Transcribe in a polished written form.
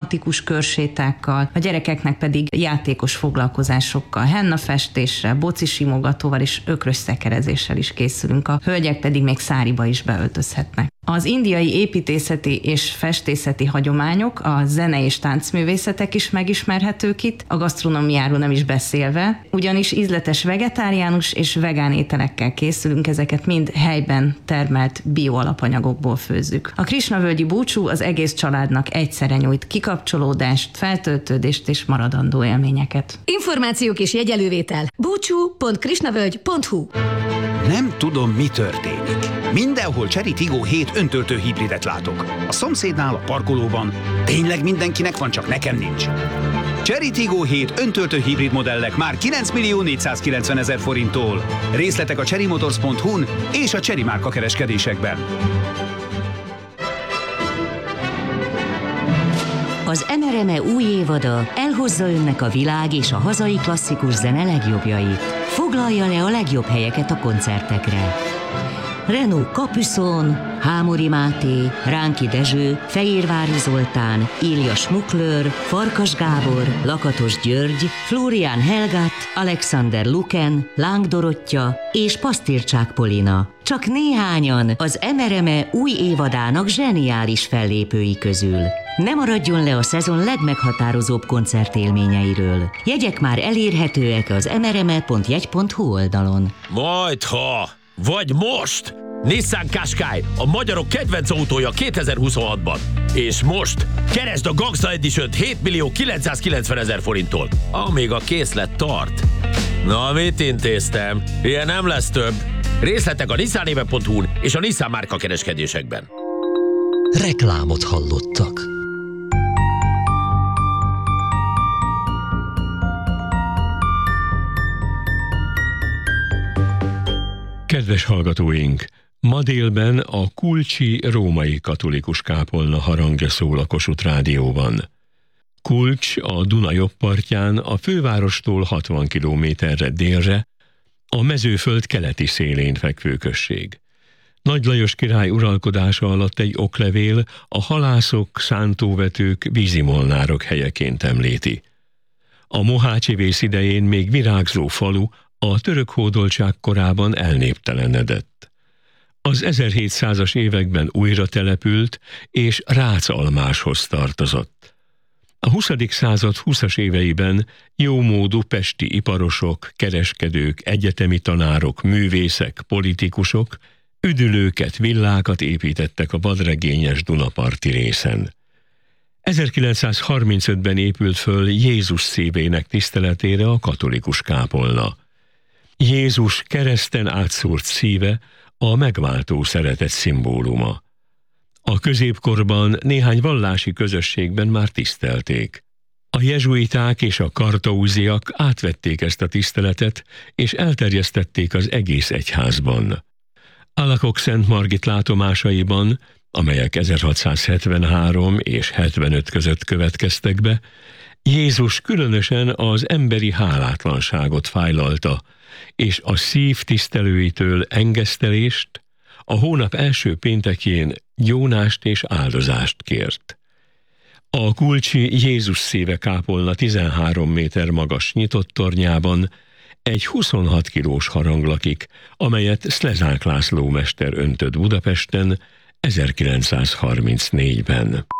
tematikus körsétákkal, a gyerekeknek pedig játékos foglalkozásokkal, hennafestéssel, bocisimogatóval és ökrös szekerezéssel is készülünk, a hölgyek pedig még száriba is beöltözhetnek. Az indiai építészeti és festészeti hagyományok, a zene és táncművészetek is megismerhetők itt, a gasztronómiáról nem is beszélve, ugyanis ízletes vegetáriánus és vegán ételekkel készülünk, ezeket mind helyben termelt bioalapanyagokból főzzük. A Krisnavölgyi búcsú az egész családnak egyszerre nyújt kikapcsolódást, feltöltődést és maradandó élményeket. Információk és jegyelővétel búcsú.krisnavölgy.hu. Nem tudom, mi történik. Mindenhol Chery Tiggo 7 öntöltő hibridet látok. A szomszédnál, a parkolóban. Tényleg mindenkinek van, csak nekem nincs. Chery Tiggo 7 öntöltő hibrid modellek már 9.490.000 forinttól. Részletek a cherrymotors.hu-n és a Chery márka kereskedésekben. Az MRME új évada elhozza önnek a világ és a hazai klasszikus zene legjobbjait. Foglalja le a legjobb helyeket a koncertekre. Renaud Capuçon, Hámori Máté, Ránki Dezső, Fehérvári Zoltán, Ilja Schmuckler, Farkas Gábor, Lakatos György, Florian Helgat, Alexander Luken, Láng Dorottya és Pasztircsák Polina. Csak néhányan az MRME új évadának zseniális fellépői közül. Ne maradjon le a szezon legmeghatározóbb koncertélményeiről. Jegyek már elérhetőek az mrme.jegy.hu oldalon. Majdha! Vagy most! Nissan Qashqai, a magyarok kedvenc autója 2026-ban. És most keresd a Gangsta Edition-t 7.990.000 forinttól, amíg a készlet tart. Na, mit intéztem? Ilyen nem lesz több. Részletek a nissanéve.hu-n és a Nissan márka kereskedésekben. Reklámot hallottak. Kedves hallgatóink! Ma délben a Kulcsi római katolikus kápolna harangja szól a Kossuth Rádióban. Kulcs a Duna jobb partján, a fővárostól 60 kilométerre délre, a Mezőföld keleti szélén fekvő község. Nagy Lajos király uralkodása alatt egy oklevél a halászok, szántóvetők, vízimolnárok helyeként említi. A mohácsi vész idején még virágzó falu, a török hódoltság korában elnéptelenedett. Az 1700-as években újra települt, és Rácalmáshoz tartozott. A 20. század 20-as éveiben jómódú pesti iparosok, kereskedők, egyetemi tanárok, művészek, politikusok üdülőket, villákat építettek a vadregényes Dunaparti részen. 1935-ben épült föl Jézus szívének tiszteletére a katolikus kápolna. Jézus kereszten átszúrt szíve a megváltó szeretet szimbóluma. A középkorban néhány vallási közösségben már tisztelték. A jezsuiták és a kartauziak átvették ezt a tiszteletet, és elterjesztették az egész egyházban. Alakok Szent Margit látomásaiban, amelyek 1673 és 75 között következtek be, Jézus különösen az emberi hálátlanságot fájlalta, és a szív tisztelőitől engesztelést, a hónap első péntekjén gyónást és áldozást kért. A kulcsi Jézus szíve kápolna 13 méter magas nyitott tornyában egy 26 kilós harang lakik, amelyet Szlezák László mester öntött Budapesten 1934-ben.